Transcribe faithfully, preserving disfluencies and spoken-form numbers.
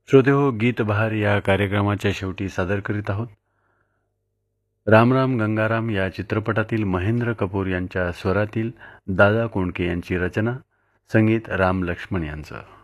श्रोतेहो, गीत बहार या कार्यक्रमाच्या शेवटी सादर करीत आहोत राम राम गंगाराम या चित्रपटातील महेंद्र कपूर यांच्या स्वरातील दादा कोंडके यांची रचना, संगीत राम लक्ष्मण यांचं.